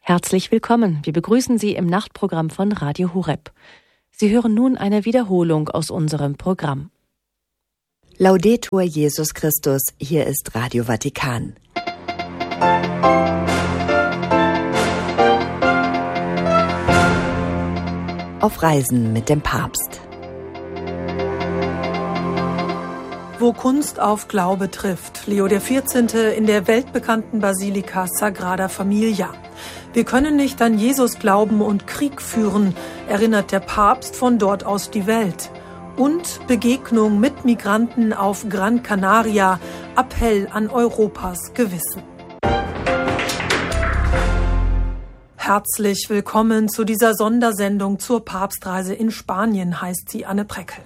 Herzlich willkommen. Wir begrüßen Sie im Nachtprogramm von Radio Horeb. Sie hören nun eine Wiederholung aus unserem Programm. Laudetur Jesus Christus, hier ist Radio Vatikan. Auf Reisen mit dem Papst. Wo Kunst auf Glaube trifft. Leo XIV. In der weltbekannten Basilika Sagrada Familia. Wir können nicht an Jesus glauben und Krieg führen, erinnert der Papst von dort aus die Welt. Und Begegnung mit Migranten auf Gran Canaria, Appell an Europas Gewissen. Herzlich willkommen zu dieser Sondersendung zur Papstreise in Spanien, heißt sie Anne Preckel.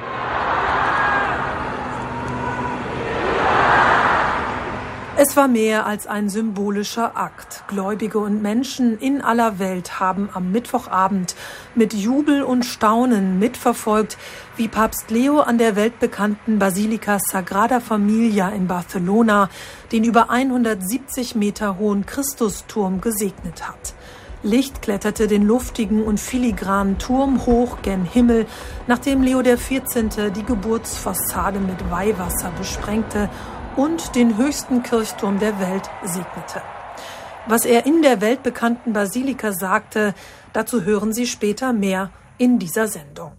Es war mehr als ein symbolischer Akt. Gläubige und Menschen in aller Welt haben am Mittwochabend mit Jubel und Staunen mitverfolgt, wie Papst Leo an der weltbekannten Basilika Sagrada Familia in Barcelona den über 170 Meter hohen Christusturm gesegnet hat. Licht kletterte den luftigen und filigranen Turm hoch gen Himmel, nachdem Leo XIV. Die Geburtsfassade mit Weihwasser besprengte und den höchsten Kirchturm der Welt segnete. Was er in der weltbekannten Basilika sagte, dazu hören Sie später mehr in dieser Sendung.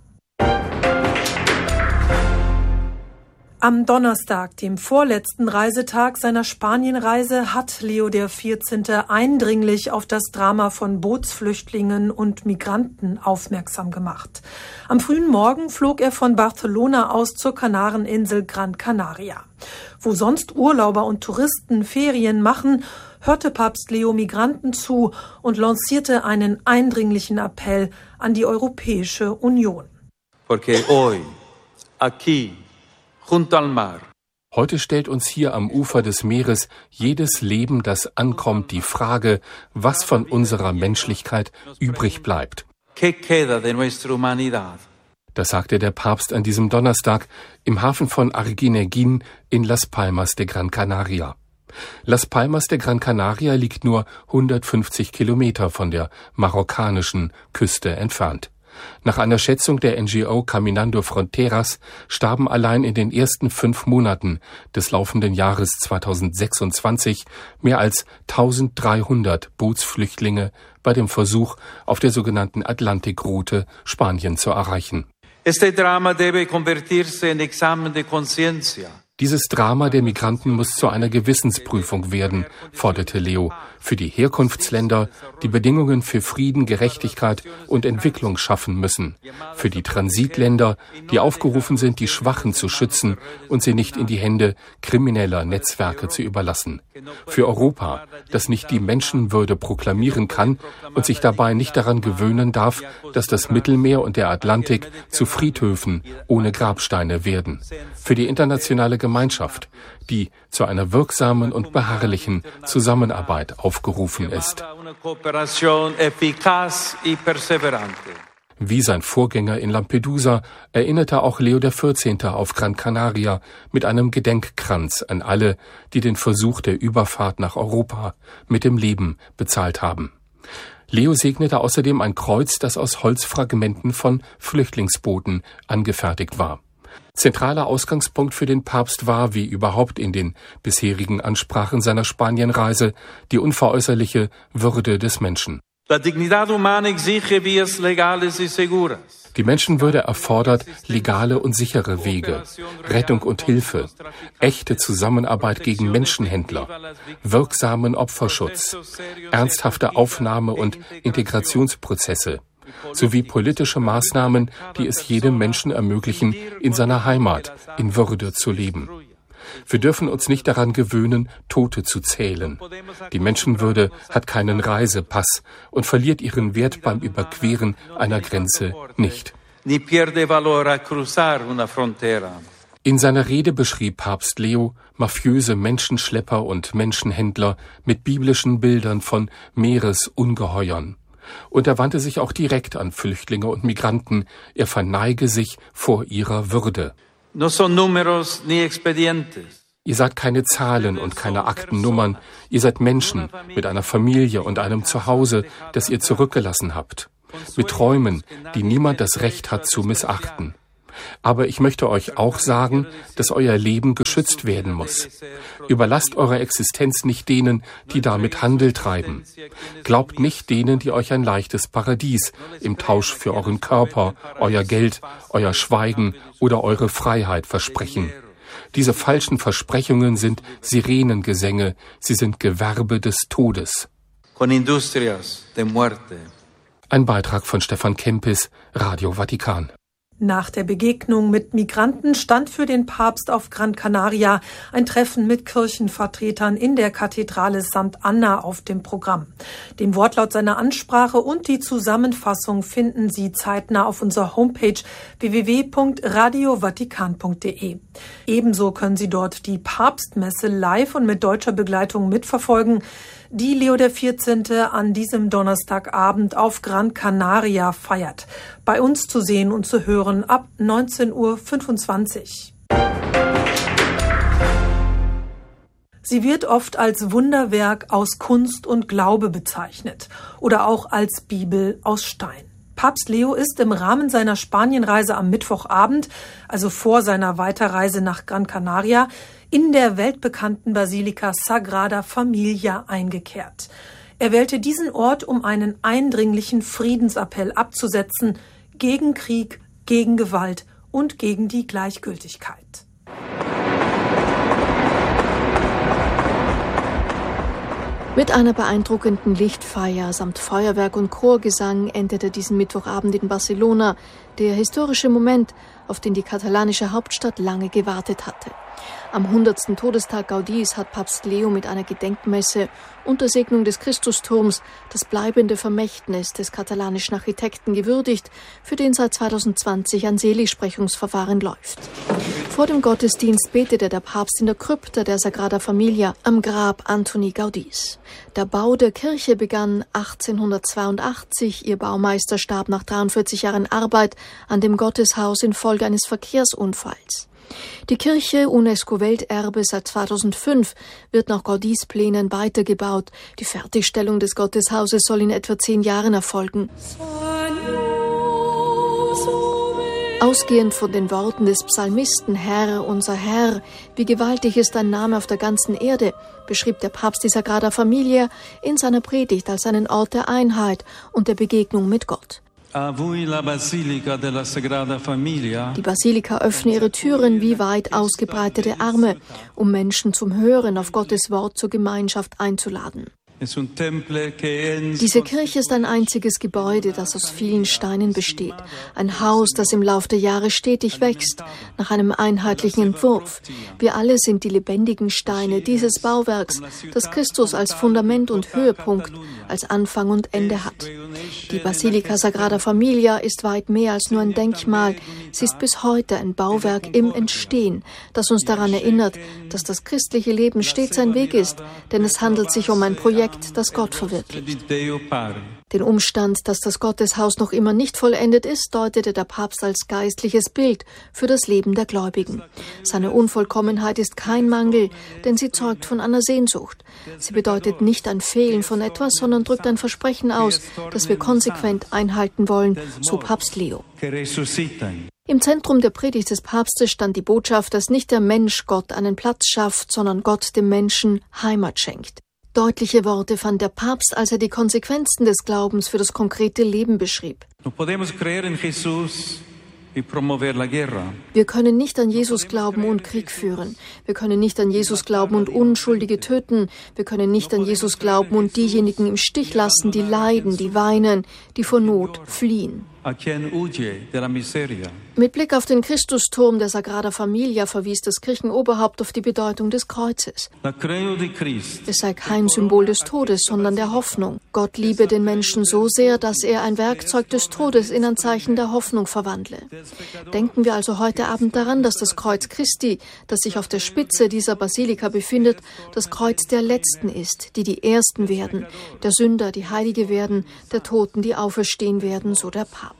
Am Donnerstag, dem vorletzten Reisetag seiner Spanienreise, hat Leo XIV. Eindringlich auf das Drama von Bootsflüchtlingen und Migranten aufmerksam gemacht. Am frühen Morgen flog er von Barcelona aus zur Kanareninsel Gran Canaria. Wo sonst Urlauber und Touristen Ferien machen, hörte Papst Leo Migranten zu und lancierte einen eindringlichen Appell an die Europäische Union. Porque hoy, aquí, junto al mar. Heute stellt uns hier am Ufer des Meeres jedes Leben, das ankommt, die Frage, was von unserer Menschlichkeit übrig bleibt. ¿Qué queda de nuestra humanidad? Das sagte der Papst an diesem Donnerstag im Hafen von Arguineguín in Las Palmas de Gran Canaria. Las Palmas de Gran Canaria liegt nur 150 Kilometer von der marokkanischen Küste entfernt. Nach einer Schätzung der NGO Caminando Fronteras starben allein in den ersten 5 Monaten des laufenden Jahres 2026 mehr als 1300 Bootsflüchtlinge bei dem Versuch, auf der sogenannten Atlantikroute Spanien zu erreichen. Este drama debe convertirse en examen de conciencia. Dieses Drama der Migranten muss zu einer Gewissensprüfung werden, forderte Leo, für die Herkunftsländer, die Bedingungen für Frieden, Gerechtigkeit und Entwicklung schaffen müssen, für die Transitländer, die aufgerufen sind, die Schwachen zu schützen und sie nicht in die Hände krimineller Netzwerke zu überlassen, für Europa, das nicht die Menschenwürde proklamieren kann und sich dabei nicht daran gewöhnen darf, dass das Mittelmeer und der Atlantik zu Friedhöfen ohne Grabsteine werden, für die internationale Gemeinschaft, die zu einer wirksamen und beharrlichen Zusammenarbeit aufgerufen ist. Wie sein Vorgänger in Lampedusa erinnerte auch Leo XIV. Auf Gran Canaria mit einem Gedenkkranz an alle, die den Versuch der Überfahrt nach Europa mit dem Leben bezahlt haben. Leo segnete außerdem ein Kreuz, das aus Holzfragmenten von Flüchtlingsbooten angefertigt war. Zentraler Ausgangspunkt für den Papst war, wie überhaupt in den bisherigen Ansprachen seiner Spanienreise, die unveräußerliche Würde des Menschen. Die Menschenwürde erfordert legale und sichere Wege, Rettung und Hilfe, echte Zusammenarbeit gegen Menschenhändler, wirksamen Opferschutz, ernsthafte Aufnahme- und Integrationsprozesse, sowie politische Maßnahmen, die es jedem Menschen ermöglichen, in seiner Heimat in Würde zu leben. Wir dürfen uns nicht daran gewöhnen, Tote zu zählen. Die Menschenwürde hat keinen Reisepass und verliert ihren Wert beim Überqueren einer Grenze nicht. In seiner Rede beschrieb Papst Leo mafiöse Menschenschlepper und Menschenhändler mit biblischen Bildern von Meeresungeheuern. Und er wandte sich auch direkt an Flüchtlinge und Migranten. Er verneige sich vor ihrer Würde. No son números ni expedientes. Ihr seid keine Zahlen und keine Aktennummern. Ihr seid Menschen mit einer Familie und einem Zuhause, das ihr zurückgelassen habt. Mit Träumen, die niemand das Recht hat zu missachten. Aber ich möchte euch auch sagen, dass euer Leben geschützt werden muss. Überlasst eure Existenz nicht denen, die damit Handel treiben. Glaubt nicht denen, die euch ein leichtes Paradies im Tausch für euren Körper, euer Geld, euer Schweigen oder eure Freiheit versprechen. Diese falschen Versprechungen sind Sirenengesänge, sie sind Gewerbe des Todes. Con industrias de muerte. Ein Beitrag von Stefan Kempis, Radio Vatikan. Nach der Begegnung mit Migranten stand für den Papst auf Gran Canaria ein Treffen mit Kirchenvertretern in der Kathedrale St. Anna auf dem Programm. Den Wortlaut seiner Ansprache und die Zusammenfassung finden Sie zeitnah auf unserer Homepage www.radiovatikan.de. Ebenso können Sie dort die Papstmesse live und mit deutscher Begleitung mitverfolgen, die Leo XIV. An diesem Donnerstagabend auf Gran Canaria feiert. Bei uns zu sehen und zu hören ab 19:25 Uhr. Sie wird oft als Wunderwerk aus Kunst und Glaube bezeichnet oder auch als Bibel aus Stein. Papst Leo ist im Rahmen seiner Spanienreise am Mittwochabend, also vor seiner Weiterreise nach Gran Canaria, in der weltbekannten Basilika Sagrada Familia eingekehrt. Er wählte diesen Ort, um einen eindringlichen Friedensappell abzusetzen gegen Krieg, gegen Gewalt und gegen die Gleichgültigkeit. Mit einer beeindruckenden Lichtfeier samt Feuerwerk und Chorgesang endete diesen Mittwochabend in Barcelona der historische Moment, auf den die katalanische Hauptstadt lange gewartet hatte. Am 100. Todestag Gaudís hat Papst Leo mit einer Gedenkmesse unter Segnung des Christusturms das bleibende Vermächtnis des katalanischen Architekten gewürdigt, für den seit 2020 ein Seligsprechungsverfahren läuft. Vor dem Gottesdienst betete der Papst in der Krypta der Sagrada Familia am Grab Antoni Gaudís. Der Bau der Kirche begann 1882. Ihr Baumeister starb nach 43 Jahren Arbeit an dem Gotteshaus infolge eines Verkehrsunfalls. Die Kirche, UNESCO-Welterbe seit 2005, wird nach Gaudís Plänen weitergebaut. Die Fertigstellung des Gotteshauses soll in etwa 10 Jahren erfolgen. Ausgehend von den Worten des Psalmisten »Herr, unser Herr, wie gewaltig ist dein Name auf der ganzen Erde«, beschrieb der Papst die Sagrada Familia in seiner Predigt als einen Ort der Einheit und der Begegnung mit Gott. Die Basilika öffne ihre Türen wie weit ausgebreitete Arme, um Menschen zum Hören auf Gottes Wort zur Gemeinschaft einzuladen. Diese Kirche ist ein einziges Gebäude, das aus vielen Steinen besteht. Ein Haus, das im Lauf der Jahre stetig wächst, nach einem einheitlichen Entwurf. Wir alle sind die lebendigen Steine dieses Bauwerks, das Christus als Fundament und Höhepunkt, als Anfang und Ende hat. Die Basilika Sagrada Familia ist weit mehr als nur ein Denkmal. Sie ist bis heute ein Bauwerk im Entstehen, das uns daran erinnert, dass das christliche Leben stets ein Weg ist, denn es handelt sich um ein Projekt, das Gott verwirklicht. Den Umstand, dass das Gotteshaus noch immer nicht vollendet ist, deutete der Papst als geistliches Bild für das Leben der Gläubigen. Seine Unvollkommenheit ist kein Mangel, denn sie zeugt von einer Sehnsucht. Sie bedeutet nicht ein Fehlen von etwas, sondern drückt ein Versprechen aus, das wir konsequent einhalten wollen, so Papst Leo. Im Zentrum der Predigt des Papstes stand die Botschaft, dass nicht der Mensch Gott einen Platz schafft, sondern Gott dem Menschen Heimat schenkt. Deutliche Worte fand der Papst, als er die Konsequenzen des Glaubens für das konkrete Leben beschrieb. Wir können nicht an Jesus glauben und Krieg führen. Wir können nicht an Jesus glauben und Unschuldige töten. Wir können nicht an Jesus glauben und diejenigen im Stich lassen, die leiden, die weinen, die vor Not fliehen. Mit Blick auf den Christusturm der Sagrada Familia verwies das Kirchenoberhaupt auf die Bedeutung des Kreuzes. Es sei kein Symbol des Todes, sondern der Hoffnung. Gott liebe den Menschen so sehr, dass er ein Werkzeug des Todes in ein Zeichen der Hoffnung verwandle. Denken wir also heute Abend daran, dass das Kreuz Christi, das sich auf der Spitze dieser Basilika befindet, das Kreuz der Letzten ist, die Ersten werden, der Sünder, die Heilige werden, der Toten, die auferstehen werden, so der Papst.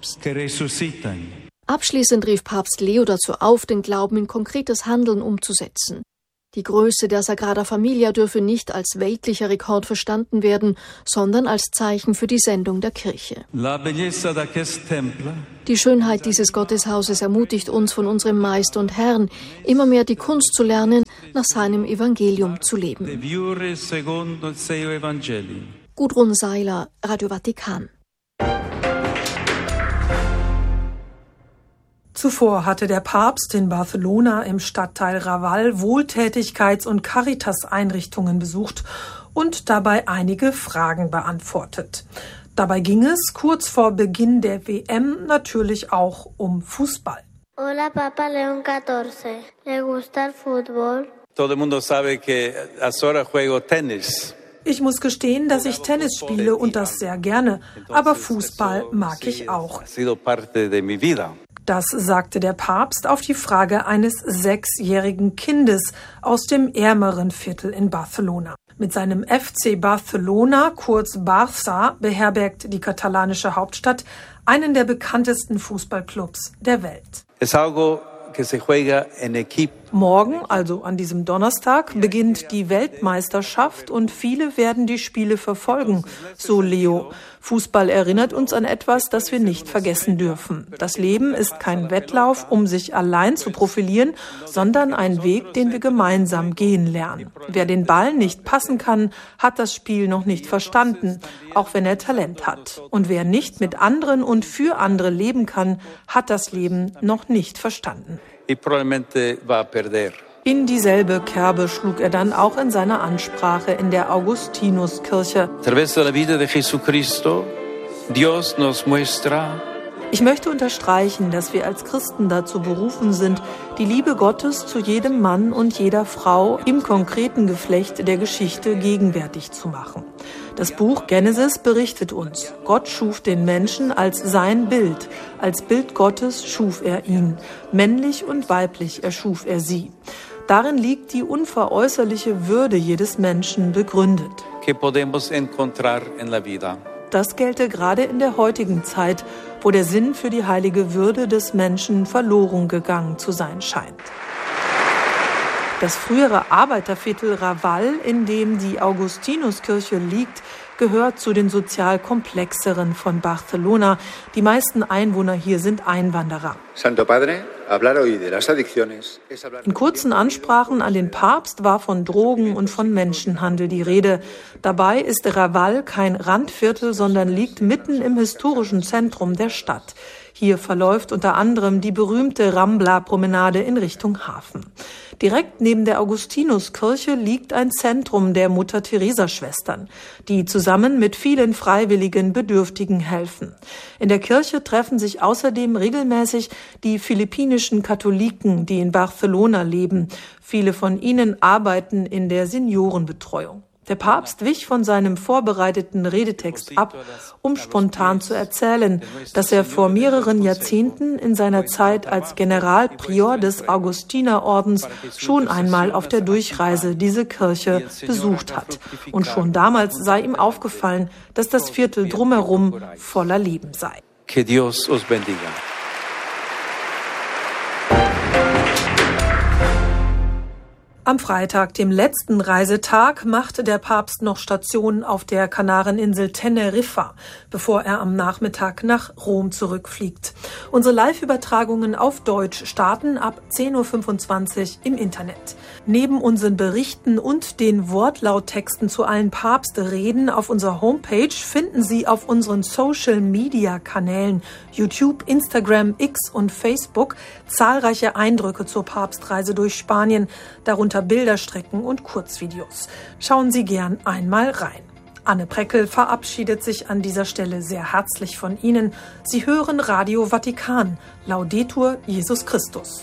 Abschließend rief Papst Leo dazu auf, den Glauben in konkretes Handeln umzusetzen. Die Größe der Sagrada Familia dürfe nicht als weltlicher Rekord verstanden werden, sondern als Zeichen für die Sendung der Kirche. Die Schönheit dieses Gotteshauses ermutigt uns von unserem Meister und Herrn, immer mehr die Kunst zu lernen, nach seinem Evangelium zu leben. Gudrun Seiler, Radio Vatikan. Zuvor hatte der Papst in Barcelona im Stadtteil Raval Wohltätigkeits- und Caritas-Einrichtungen besucht und dabei einige Fragen beantwortet. Dabei ging es kurz vor Beginn der WM natürlich auch um Fußball. Hola, Papa León XIV. ¿Le gusta el fútbol? Todo el mundo sabe que ahora juego tenis. Ich muss gestehen, dass ich Tennis spiele und das sehr gerne, aber Fußball mag ich auch. Das sagte der Papst auf die Frage eines 6-jährigen Kindes aus dem ärmeren Viertel in Barcelona. Mit seinem FC Barcelona, kurz Barça, beherbergt die katalanische Hauptstadt einen der bekanntesten Fußballclubs der Welt. Morgen, also an diesem Donnerstag, beginnt die Weltmeisterschaft und viele werden die Spiele verfolgen, so Leo. Fußball erinnert uns an etwas, das wir nicht vergessen dürfen. Das Leben ist kein Wettlauf, um sich allein zu profilieren, sondern ein Weg, den wir gemeinsam gehen lernen. Wer den Ball nicht passen kann, hat das Spiel noch nicht verstanden, auch wenn er Talent hat. Und wer nicht mit anderen und für andere leben kann, hat das Leben noch nicht verstanden. In dieselbe Kerbe schlug er dann auch in seiner Ansprache in der Augustinuskirche. Ich möchte unterstreichen, dass wir als Christen dazu berufen sind, die Liebe Gottes zu jedem Mann und jeder Frau im konkreten Geflecht der Geschichte gegenwärtig zu machen. Das Buch Genesis berichtet uns, Gott schuf den Menschen als sein Bild. Als Bild Gottes schuf er ihn. Männlich und weiblich erschuf er sie. Darin liegt die unveräußerliche Würde jedes Menschen begründet. Das gelte gerade in der heutigen Zeit, wo der Sinn für die heilige Würde des Menschen verloren gegangen zu sein scheint. Das frühere Arbeiterviertel Raval, in dem die Augustinuskirche liegt, gehört zu den sozial komplexeren von Barcelona. Die meisten Einwohner hier sind Einwanderer. In kurzen Ansprachen an den Papst war von Drogen und von Menschenhandel die Rede. Dabei ist Raval kein Randviertel, sondern liegt mitten im historischen Zentrum der Stadt. Hier verläuft unter anderem die berühmte Rambla-Promenade in Richtung Hafen. Direkt neben der Augustinuskirche liegt ein Zentrum der Mutter-Teresa-Schwestern, die zusammen mit vielen freiwilligen Bedürftigen helfen. In der Kirche treffen sich außerdem regelmäßig die philippinischen Katholiken, die in Barcelona leben. Viele von ihnen arbeiten in der Seniorenbetreuung. Der Papst wich von seinem vorbereiteten Redetext ab, um spontan zu erzählen, dass er vor mehreren Jahrzehnten in seiner Zeit als Generalprior des Augustinerordens schon einmal auf der Durchreise diese Kirche besucht hat. Und schon damals sei ihm aufgefallen, dass das Viertel drumherum voller Leben sei. Que Dios os bendiga. Am Freitag, dem letzten Reisetag, machte der Papst noch Station auf der Kanareninsel Teneriffa, bevor er am Nachmittag nach Rom zurückfliegt. Unsere Live-Übertragungen auf Deutsch starten ab 10.25 Uhr im Internet. Neben unseren Berichten und den Wortlauttexten zu allen Papstreden auf unserer Homepage finden Sie auf unseren Social-Media-Kanälen YouTube, Instagram, X und Facebook zahlreiche Eindrücke zur Papstreise durch Spanien, darunter Bilderstrecken und Kurzvideos. Schauen Sie gern einmal rein. Anne Preckel verabschiedet sich an dieser Stelle sehr herzlich von Ihnen. Sie hören Radio Vatikan. Laudetur Jesus Christus.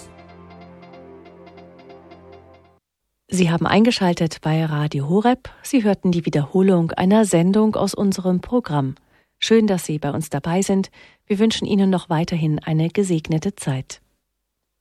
Sie haben eingeschaltet bei Radio Horeb. Sie hörten die Wiederholung einer Sendung aus unserem Programm. Schön, dass Sie bei uns dabei sind. Wir wünschen Ihnen noch weiterhin eine gesegnete Zeit.